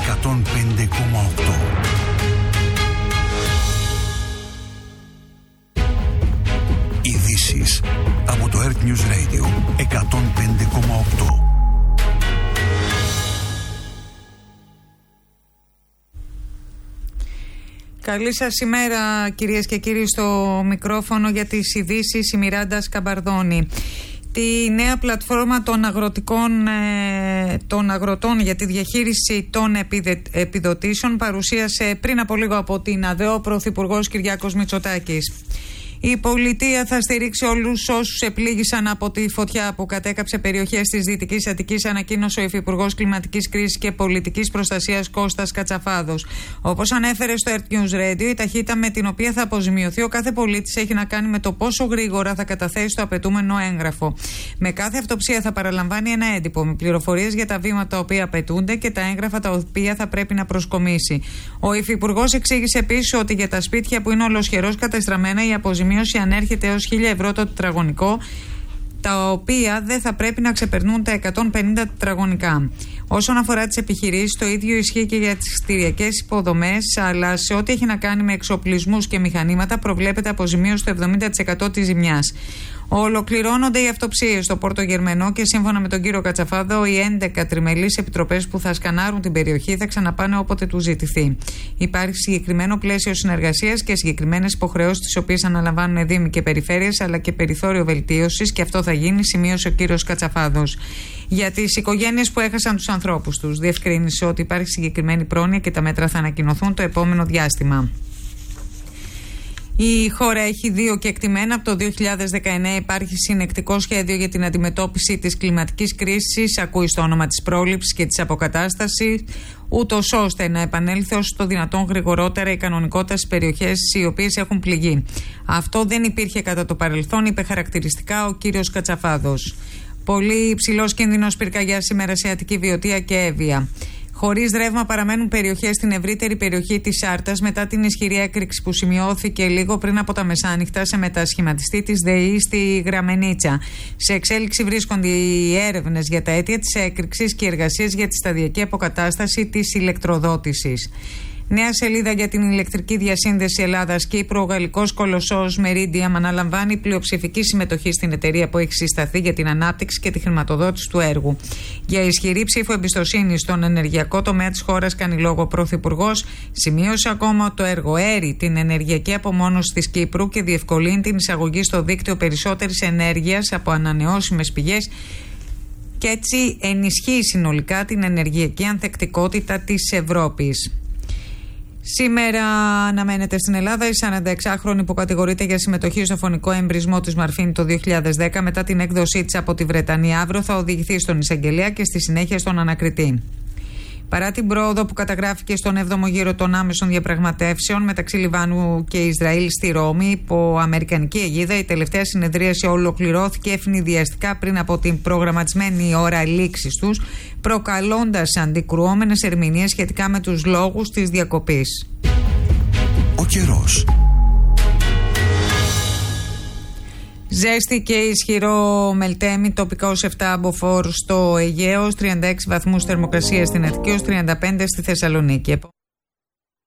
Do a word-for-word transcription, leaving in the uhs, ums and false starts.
εκατόν πέντε κόμμα οκτώ. Ειδήσεις από το Earth News Radio εκατόν πέντε κόμμα οκτώ. Καλή σας ημέρα, κυρίες και κύριοι, στο μικρόφωνο για τις ειδήσεις η Μιράντα Σκαμπαρδόνη. Τη νέα πλατφόρμα των, αγροτικών, ε, των αγροτών για τη διαχείριση των επιδε, επιδοτήσεων παρουσίασε πριν από λίγο από την ΑΔΕΟ ο Πρωθυπουργός Κυριάκος Μητσοτάκης. Η πολιτεία θα στηρίξει όλους όσους επλήγησαν από τη φωτιά που κατέκαψε περιοχές της Δυτικής Αττικής, ανακοίνωσε ο Υφυπουργός Κλιματικής Κρίσης και Πολιτικής Προστασίας Κώστας Κατσαφάδος. Όπως ανέφερε στο Earth News Radio, η ταχύτητα με την οποία θα αποζημιωθεί ο κάθε πολίτης έχει να κάνει με το πόσο γρήγορα θα καταθέσει το απαιτούμενο έγγραφο. Με κάθε αυτοψία θα παραλαμβάνει ένα έντυπο με πληροφορίες για τα βήματα τα οποία απαιτούνται και τα έγγραφα τα οποία θα πρέπει να προσκομίσει. Ο Υφυπουργός εξήγησε επίσης ότι για τα σπίτια που είναι ολοσχερώς κατεστραμμένα η αποζημίωση ανέρχεται έως χίλια ευρώ το τετραγωνικό, τα οποία δεν θα πρέπει να ξεπερνούν τα εκατόν πενήντα τετραγωνικά. Όσον αφορά τις επιχειρήσεις, το ίδιο ισχύει και για τις κτηριακές υποδομές, αλλά σε ό,τι έχει να κάνει με εξοπλισμούς και μηχανήματα προβλέπεται αποζημίωση στο εβδομήντα τοις εκατό της ζημιάς. Ολοκληρώνονται οι αυτοψίες στο Πόρτο Γερμενό και σύμφωνα με τον κύριο Κατσαφάδο, οι έντεκα τριμελείς επιτροπές που θα σκανάρουν την περιοχή θα ξαναπάνε όποτε του ζητηθεί. Υπάρχει συγκεκριμένο πλαίσιο συνεργασίας και συγκεκριμένες υποχρεώσεις, τις οποίες αναλαμβάνουν δήμοι και περιφέρειες, αλλά και περιθώριο βελτίωσης, και αυτό θα γίνει, σημείωσε ο κύριος Κατσαφάδος. Για τις οικογένειες που έχασαν τους ανθρώπους τους, διευκρίνησε ότι υπάρχει συγκεκριμένη πρόνοια και τα μέτρα θα ανακοινωθούν το επόμενο διάστημα. Η χώρα έχει δύο κεκτημένα. Από το δύο χιλιάδες δεκαεννέα υπάρχει συνεκτικό σχέδιο για την αντιμετώπιση της κλιματικής κρίσης. Ακούει στο όνομα της πρόληψης και της αποκατάστασης, ούτως ώστε να επανέλθει όσο το δυνατόν γρηγορότερα η κανονικότητα στις περιοχές οι οποίες έχουν πληγεί. Αυτό δεν υπήρχε κατά το παρελθόν, είπε χαρακτηριστικά ο κύριος Κατσαφάδος. Πολύ υψηλός κίνδυνος πυρκαγιάς σήμερα σε Αττική, Βιωτία και Εύβοια. Χωρίς ρεύμα παραμένουν περιοχές στην ευρύτερη περιοχή της Άρτας μετά την ισχυρή έκρηξη που σημειώθηκε λίγο πριν από τα μεσάνυχτα σε μετασχηματιστή της ΔΕΗ στη Γραμμενίτσα. Σε εξέλιξη βρίσκονται οι έρευνες για τα αίτια της έκρηξης και οι εργασίες για τη σταδιακή αποκατάσταση της ηλεκτροδότησης. Νέα σελίδα για την ηλεκτρική διασύνδεση Ελλάδας-Κύπρου. Ο γαλλικός κολοσσός Meridiam αναλαμβάνει πλειοψηφική συμμετοχή στην εταιρεία που έχει συσταθεί για την ανάπτυξη και τη χρηματοδότηση του έργου. Για ισχυρή ψήφο εμπιστοσύνη στον ενεργειακό τομέα της χώρας κάνει λόγο ο Πρωθυπουργός. Σημείωσε ακόμα ότι το έργο έρει την ενεργειακή απομόνωση της Κύπρου και διευκολύνει την εισαγωγή στο δίκτυο περισσότερης ενέργειας από ανανεώσιμες πηγές, και έτσι ενισχύει συνολικά την ενεργειακή ανθεκτικότητα της Ευρώπης. Σήμερα αναμένεται στην Ελλάδα η σαρανταεξάχρονη που κατηγορείται για συμμετοχή στο φωνικό εμπρισμό της Μαρφίνη το δύο χιλιάδες δέκα μετά την έκδοσή της από τη Βρετανία. Αύριο θα οδηγηθεί στον εισαγγελέα και στη συνέχεια στον ανακριτή. Παρά την πρόοδο που καταγράφηκε στον έβδομο γύρο των άμεσων διαπραγματεύσεων μεταξύ Λιβάνου και Ισραήλ στη Ρώμη υπό αμερικανική αιγίδα, η τελευταία συνεδρίαση ολοκληρώθηκε ευνηδιαστικά πριν από την προγραμματισμένη ώρα λήξης τους, προκαλώντας αντικρουόμενες ερμηνείες σχετικά με τους λόγους της διακοπής. Ο καιρός. Ζέστη και ισχυρό μελτέμι, τοπικά ως επτά μποφόρ στο Αιγαίο, τριάντα έξι βαθμούς θερμοκρασία στην Αττική, ως τριάντα πέντε στη Θεσσαλονίκη.